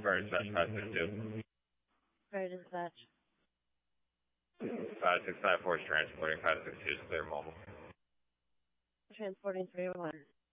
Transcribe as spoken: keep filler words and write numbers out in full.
Fire dispatch five six two. Fire dispatch. five six five four is transporting, five six two is clear mobile. Transporting three oh one.